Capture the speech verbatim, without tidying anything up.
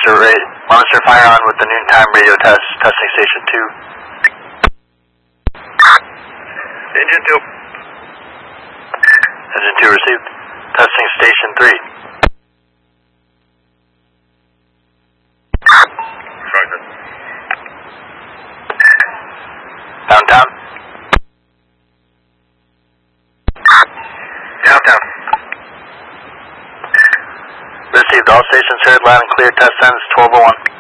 Monitor, ra- monitor fire on with the noontime radio test, testing station two. Engine two. Engine two received. Testing station three. Roger. Downtown. Downtown. Received. All stations heard loud and clear. Test ends twelve oh one.